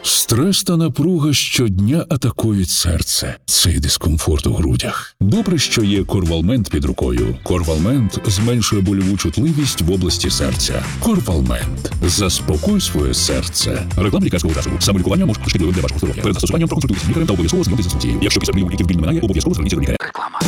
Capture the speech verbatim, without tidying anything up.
Стрес та напруга щодня атакують серце. Цей дискомфорт у грудях. Добре, що є Корвалмент під рукою. Корвалмент зменшує больову чутливість в області серця. Корвалмент. Заспокой своє серце. Реклама лікарського засобу. Самолікування може бути шкідливим для вашого здоров'я. Перед застосуванням проконсультуйтесь з лікарем та обов'язково знайомтесь з інструкцією. Якщо після прийому ліків біль не минає, обов'язково зверніться до лікаря. Реклама.